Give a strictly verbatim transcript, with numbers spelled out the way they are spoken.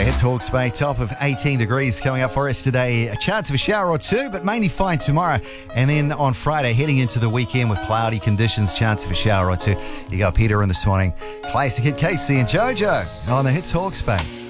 Friday. It's Hawke's Bay, top of eighteen degrees coming up for us today. A chance of a shower or two, but mainly fine tomorrow. And then on Friday, heading into the weekend with cloudy conditions, chance of a shower or two. You got Peter in this morning. Classic Hit Casey and Jojo on the Hits Hawke's Bay.